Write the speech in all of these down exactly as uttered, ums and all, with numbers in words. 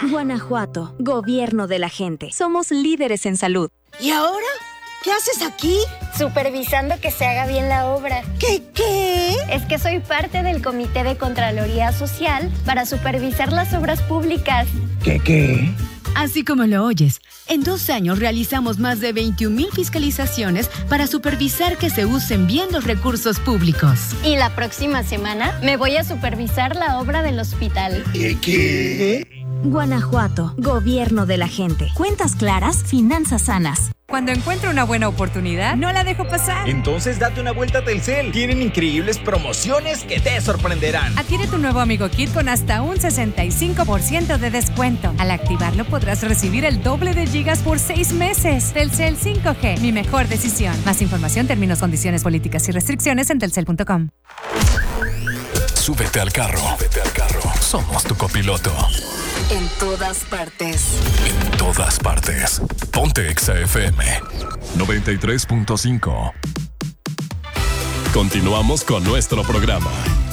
Guanajuato, gobierno de la gente. Somos líderes en salud. ¿Y ahora? ¿Qué haces aquí? Supervisando que se haga bien la obra. ¿Qué qué? Es que soy parte del Comité de Contraloría Social para supervisar las obras públicas. ¿Qué qué? Así como lo oyes, en dos años realizamos más de veintiún mil fiscalizaciones para supervisar que se usen bien los recursos públicos. Y la próxima semana me voy a supervisar la obra del hospital. ¿Qué qué? Guanajuato, gobierno de la gente. Cuentas claras, finanzas sanas. Cuando encuentro una buena oportunidad, no la dejo pasar. Entonces date una vuelta a Telcel. Tienen increíbles promociones que te sorprenderán. Adquiere tu nuevo Amigo Kit con hasta un sesenta y cinco por ciento de descuento. Al activarlo podrás recibir el doble de gigas por seis meses. Telcel cinco G, mi mejor decisión. Más información, términos, condiciones, políticas y restricciones en telcel punto com. Súbete al carro. Súbete al carro. Somos tu copiloto. En todas partes. En todas partes. Ponte Exa F M noventa y tres punto cinco. Continuamos con nuestro programa.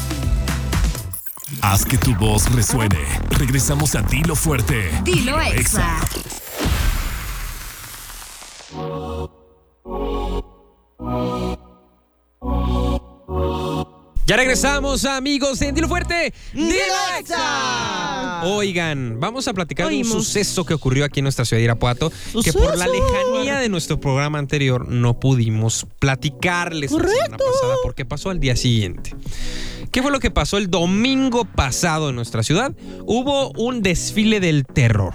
Haz que tu voz resuene. Regresamos a Dilo Fuerte. Dilo Exa. Ya regresamos, amigos, en Dilo Fuerte. ¡Dilo Exa! Oigan, vamos a platicar Oímos. de un suceso que ocurrió aquí en nuestra ciudad de Irapuato, que por la lejanía de nuestro programa anterior no pudimos platicarles la semana pasada porque pasó al día siguiente. ¿Qué fue lo que pasó el domingo pasado en nuestra ciudad? Hubo un desfile del terror,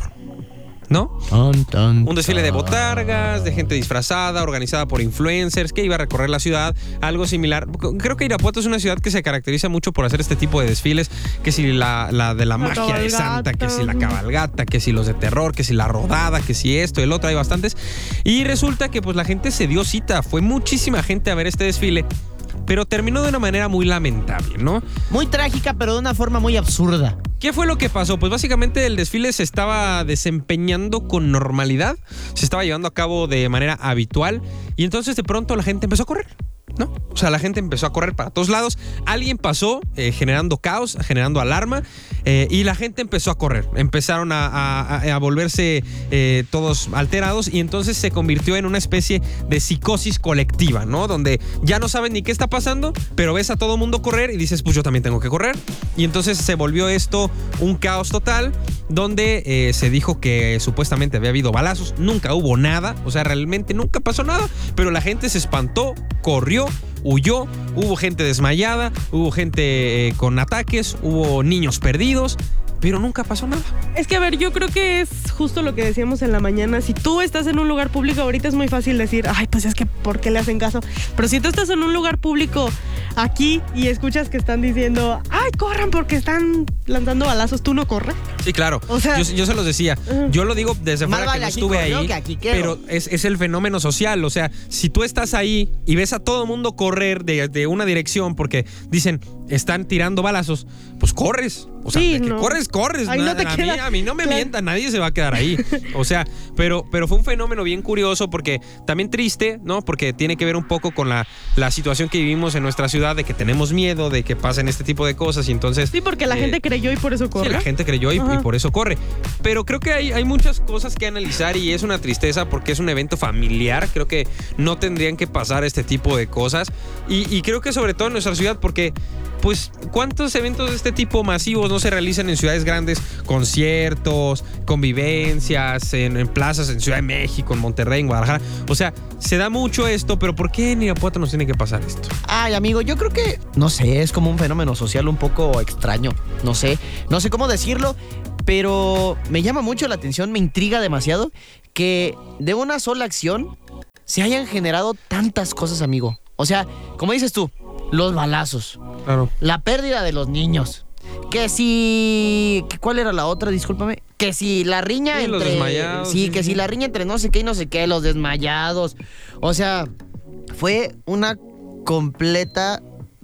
¿no? Tan, tan, Un desfile de tan. botargas, de gente disfrazada, organizada por influencers, que iba a recorrer la ciudad, algo similar. Creo que Irapuato es una ciudad que se caracteriza mucho por hacer este tipo de desfiles, que si la, la de la, La magia de cabalgata. Santa, que si la cabalgata, que si los de terror, que si la rodada, que si esto, el otro, hay bastantes. Y resulta que pues la gente se dio cita, fue muchísima gente a ver este desfile, pero terminó de una manera muy lamentable, ¿no? Muy trágica, pero de una forma muy absurda. ¿Qué fue lo que pasó? Pues básicamente el desfile se estaba desempeñando con normalidad, se estaba llevando a cabo de manera habitual y entonces de pronto la gente empezó a correr, ¿no? O sea, la gente empezó a correr para todos lados, alguien pasó eh, generando caos, generando alarma eh, y la gente empezó a correr, empezaron a, a, a volverse eh, todos alterados y entonces se convirtió en una especie de psicosis colectiva, ¿no? Donde ya no saben ni qué está pasando, pero ves a todo mundo correr y dices, pues yo también tengo que correr. Y entonces se volvió esto un caos total, donde eh, se dijo que supuestamente había habido balazos, nunca hubo nada, o sea, realmente nunca pasó nada, pero la gente se espantó, corrió, huyó, hubo gente desmayada, hubo gente eh, con ataques, hubo niños perdidos, pero nunca pasó nada. Es que, a ver, yo creo que es justo lo que decíamos en la mañana. Si tú estás en un lugar público, ahorita es muy fácil decir, ay, pues es que ¿por qué le hacen caso? Pero si tú estás en un lugar público aquí y escuchas que están diciendo, ay, corran porque están lanzando balazos, ¿tú no corres? Sí, claro. O sea, yo, yo se los decía. uh-huh. Yo lo digo desde Más fuera vale que no aquí estuve corrió ahí. que aquí quedo. Pero es, es el fenómeno social. O sea, si tú estás ahí y ves a todo el mundo correr de, de una dirección porque dicen, están tirando balazos, pues corres. O sea, Sí, de que no. corres, corres. Ahí no Nada, te a, queda- mí, a mí no me claro. mientan, nadie se va a quedar ahí. O sea, pero, pero fue un fenómeno bien curioso porque también triste, ¿no? Porque tiene que ver un poco con la, la situación que vivimos en nuestra ciudad, de que tenemos miedo de que pasen este tipo de cosas y entonces... Sí, porque la eh, gente creyó y por eso corre. Sí, la gente creyó y, y por eso corre. Pero creo que hay, hay muchas cosas que analizar y es una tristeza porque es un evento familiar. Creo que no tendrían que pasar este tipo de cosas. Y, y creo que sobre todo en nuestra ciudad porque... Pues, ¿cuántos eventos de este tipo masivos no se realizan en ciudades grandes? Conciertos, convivencias, en, en plazas en Ciudad de México, en Monterrey, en Guadalajara. O sea, se da mucho esto, pero ¿por qué en Irapuato nos tiene que pasar esto? Ay, amigo, yo creo que, no sé, es como un fenómeno social un poco extraño. No sé, no sé cómo decirlo, pero me llama mucho la atención, me intriga demasiado que de una sola acción se hayan generado tantas cosas, amigo. O sea, como dices tú, los balazos, Claro. la pérdida de los niños, que si... ¿Cuál era la otra? Discúlpame. Que si la riña Sí, entre... los desmayados, Sí, sí, que sí. si la riña entre no sé qué y no sé qué, los desmayados. O sea, fue una completa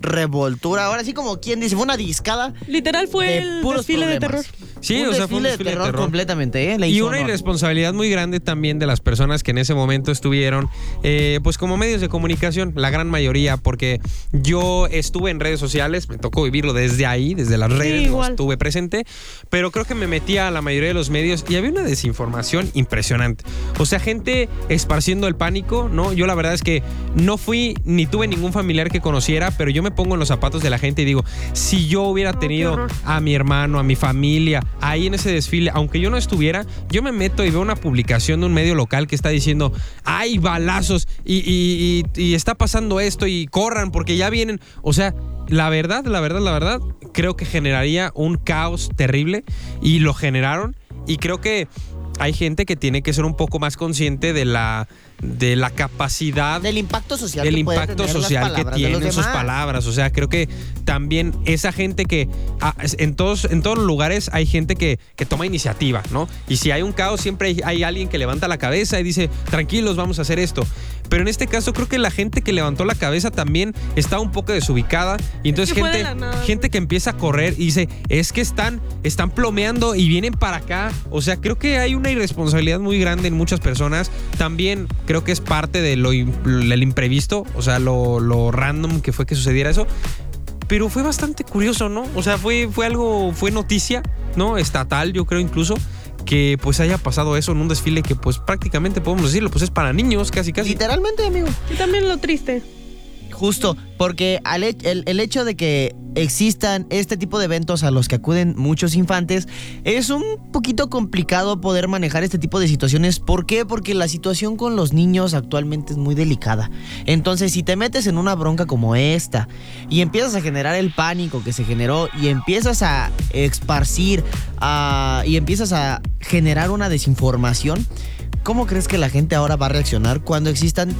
revoltura. Ahora sí, como quien dice, fue una discada. Literal fue de el puros desfile de problemas. terror. Sí, un o sea, fue un desfile desfile de terror, de terror. completamente, ¿eh? Le Y hizo una honor. irresponsabilidad muy grande también de las personas que en ese momento estuvieron, eh, pues como medios de comunicación, la gran mayoría, porque yo estuve en redes sociales, me tocó vivirlo desde ahí, desde las redes, no igual. estuve presente, pero creo que me metí a la mayoría de los medios y había una desinformación impresionante. O sea, gente esparciendo el pánico, ¿no? Yo la verdad es que no fui ni tuve ningún familiar que conociera, pero yo me pongo en los zapatos de la gente y digo, si yo hubiera No, tenido qué horror. a mi hermano, a mi familia, ahí en ese desfile, aunque yo no estuviera, yo me meto y veo una publicación de un medio local que está diciendo, hay balazos y, y- y- y está pasando esto y corran porque ya vienen. O sea, la verdad, la verdad, la verdad, creo que generaría un caos terrible y lo generaron y creo que hay gente que tiene que ser un poco más consciente de la, de la capacidad Del impacto social del que puede impacto tener las social que palabras de los tienen sus demás. palabras. O sea, creo que también esa gente que ah, en todos, en todos los lugares hay gente que, que toma iniciativa, ¿no? Y si hay un caos, siempre hay, hay alguien que levanta la cabeza y dice, tranquilos, vamos a hacer esto. Pero en este caso creo que la gente que levantó la cabeza también está un poco desubicada. Y entonces que fue de gente, la nada. gente que empieza a correr y dice, es que están, están plomeando y vienen para acá. O sea, creo que hay una irresponsabilidad muy grande en muchas personas. También creo que es parte de lo, im- del imprevisto, o sea, lo, lo random que fue que sucediera eso. Pero fue bastante curioso, ¿no? O sea, fue, fue algo, fue noticia, ¿no? Estatal, yo creo incluso, que pues haya pasado eso en un desfile que pues prácticamente podemos decirlo, pues es para niños, casi casi. Literalmente, amigo. Y también lo triste. Justo, porque al he- el, el hecho de que existan este tipo de eventos a los que acuden muchos infantes, es un poquito complicado poder manejar este tipo de situaciones. ¿Por qué? Porque la situación con los niños actualmente es muy delicada. Entonces, si te metes en una bronca como esta y empiezas a generar el pánico que se generó y empiezas a esparcir a- y empiezas a generar una desinformación, ¿cómo crees que la gente ahora va a reaccionar cuando existan,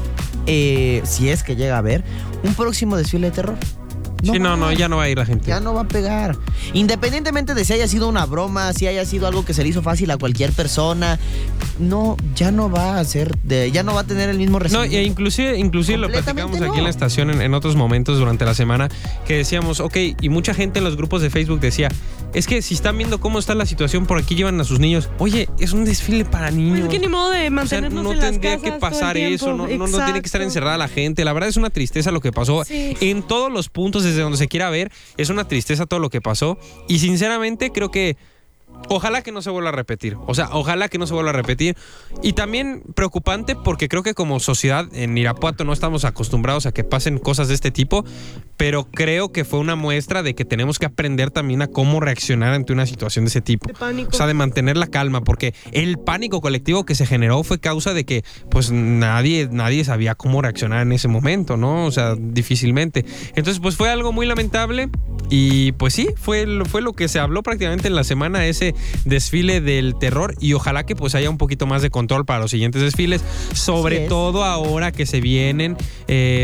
eh, si es que llega a haber, un próximo desfile de terror? Sí, no, va. no, ya no va a ir la gente. Ya no va a pegar. Independientemente de si haya sido una broma, si haya sido algo que se le hizo fácil a cualquier persona, no, ya no va a ser, de, ya no va a tener el mismo No, recibimiento. e inclusive, inclusive lo Completamente platicamos aquí no. en la estación en, en otros momentos durante la semana, que decíamos, ok, y mucha gente en los grupos de Facebook decía, es que si están viendo cómo está la situación, por aquí llevan a sus niños. Oye, es un desfile para niños. Pues es que ni modo de O sea, mantenernos no en las tendría casas que pasar todo el eso, tiempo. no, no, no tiene que estar Exacto. encerrada la gente. La verdad es una tristeza lo que pasó. Sí. En todos los puntos, desde donde se quiera ver, es una tristeza todo lo que pasó. Y sinceramente creo que ojalá que no se vuelva a repetir. O sea, ojalá que no se vuelva a repetir. Y también preocupante porque creo que como sociedad en Irapuato no estamos acostumbrados a que pasen cosas de este tipo, pero creo que fue una muestra de que tenemos que aprender también a cómo reaccionar ante una situación de ese tipo. De pánico. O sea, de mantener la calma, porque el pánico colectivo que se generó fue causa de que pues nadie, nadie sabía cómo reaccionar en ese momento, ¿no? O sea, difícilmente. Entonces, pues fue algo muy lamentable y pues sí, fue, lo- fue lo que se habló prácticamente en la semana, ese desfile del terror, y ojalá que pues haya un poquito más de control para los siguientes desfiles, sobre Así es. todo ahora que se vienen eh,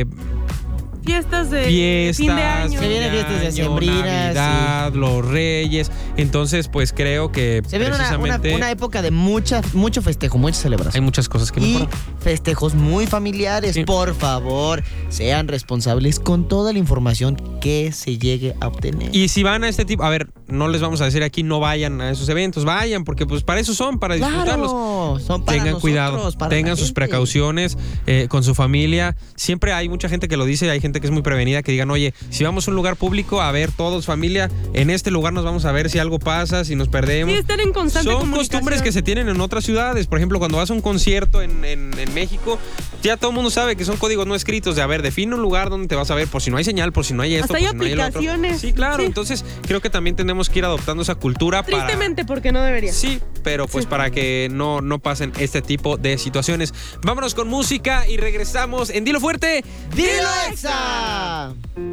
Fiestas de fiestas, fin de año. Se vienen fiestas año, decembrinas, Navidad, los Reyes. Entonces, pues creo que Se viene una, una, precisamente una época de mucha, mucho festejo, mucha hay celebración. muchas cosas que Y mejorar. festejos muy familiares. Sí. Por favor, sean responsables con toda la información que se llegue a obtener. Y si van a este tipo, a ver, no les vamos a decir aquí no vayan a esos eventos, vayan, porque pues para eso son, para disfrutarlos. Claro, son para Tengan nosotros, cuidado, para tengan la sus gente. precauciones eh, con su familia. Siempre hay mucha gente que lo dice, hay gente que es muy prevenida, que digan, oye, si vamos a un lugar público, a ver, todos, familia, en este lugar nos vamos a ver si algo pasa, si nos perdemos. Sí, estar en constante Son comunicación. costumbres que se tienen en otras ciudades. Por ejemplo, cuando vas a un concierto en, en- en México, ya todo el mundo sabe que son códigos no escritos de, a ver, define un lugar donde te vas a ver, por si no hay señal, por si no hay esto, Hasta por hay si no hay el otro. aplicaciones. Sí, claro. Sí. Entonces, creo que también tenemos que ir adoptando esa cultura para... Tristemente, porque no debería. Sí, pero pues Sí. para que no, no pasen este tipo de situaciones. Vámonos con música y regresamos en Dilo Fuerte. ¡Dilo Exa!